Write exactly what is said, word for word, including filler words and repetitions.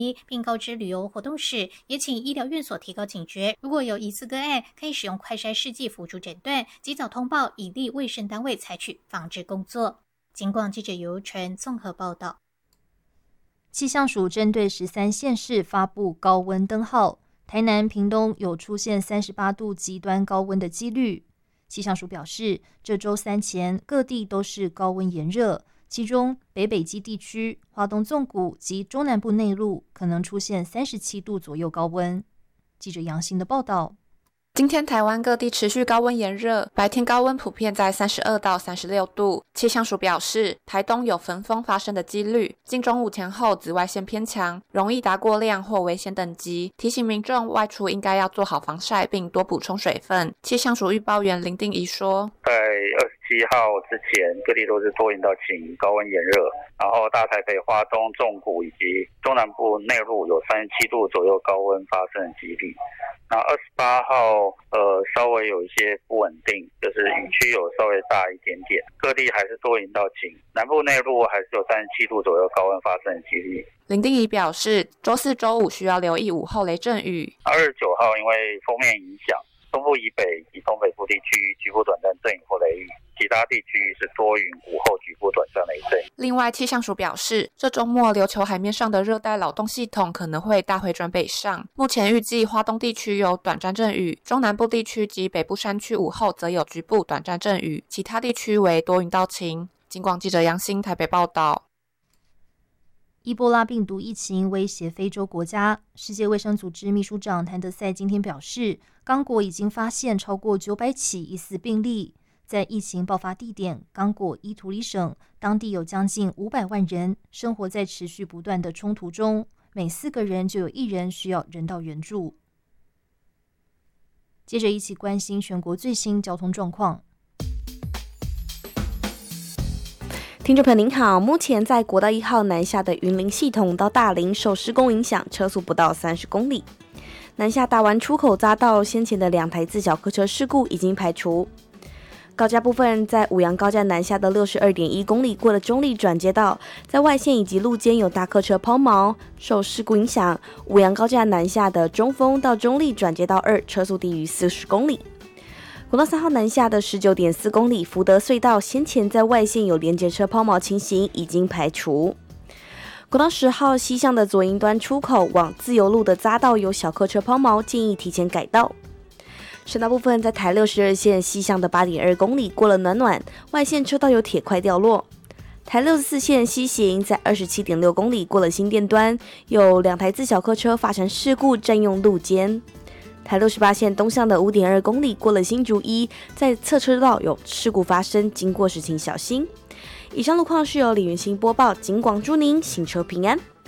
并告知旅游活动时，也请医疗院所提高警觉。如果有疑似个案，可以使用快筛试剂辅助诊断，及早通报，以利卫生单位采取防治工作。警广记者尤纯综合报道。 气象署针对十三县市发布高温灯号，台南、屏东有出现三十八度极端高温的几率。气象署表示，这周三前各地都是高温炎热，其中北北基地区、花东纵谷及中南部内陆可能出现三十七度左右高温。记者杨欣的报道。 今天台湾各地持续高温炎热，白天高温普遍在三十二到三十六度。气象署表示，台东有焚风发生的几率，近中午前后紫外线偏强，容易达过量或危险等级，提醒民众外出应该要做好防晒，并多补充水分。气象署预报员林定仪说， 在二十七号之前，各地都是多云到晴，高温炎热，然后大台北、花东纵谷以及中南部内陆有三十七度左右高温发生的几率。那二十八号，呃，稍微有一些不稳定，就是雨区有稍微大一点点，各地还是多云到晴，南部内陆还是有三十七度左右高温发生的几率。 林定仪表示，周四、周五需要留意午后雷阵雨。 二十九号因为锋面影响，东部以北及东北部地区局部短暂阵雨或雷雨，其他地区是多云，午后局部短暂雷阵。 另外，气象署表示，这周末琉球海面上的热带扰动系统可能会大回转北上。目前预计花东地区有短暂阵雨，中南部地区及北部山区午后则有局部短暂阵雨，其他地区为多云到晴。警广记者杨欣台北报道。 伊波拉病毒疫情威胁非洲国家，世界卫生组织秘书长谭德赛今天表示，刚果已经发现超过九百起疑似病例。在疫情爆发地点刚果伊图里省，当地有将近五百万人生活在持续不断的冲突中，每四个人就有一人需要人道援助。接着一起关心全国最新交通状况。 听众朋友您好，目前在国道一号南下的云林系统到大林受施工影响，车速不到三十公里。南下大湾出口匝道先前的两台自小客车事故已经排除。高架部分，在五杨高架南下的 六十二点一公里过了中立转接道，在外线以及路肩有大客车抛锚，受事故影响，五杨高架南下的中丰到中立转接道二车速低于四十公里。国道三号南下的 十九点四公里福德隧道先前在外线有连接车抛锚情形已经排除。国道十号西向的左营端出口往自由路的匝道有小客车抛锚，建议提前改道。省道部分，在台六十二线西向的 八点二公里过了暖暖，外线车道有铁块掉落。台六十四线西行在 二十七点六公里过了新店端，有两台自小客车发生事故占用路肩。台六十八线东向的 五点二公里过了新竹一，在侧车道有事故发生，经过时请小心。以上路况是由李云欣播报，警广祝您行车平安。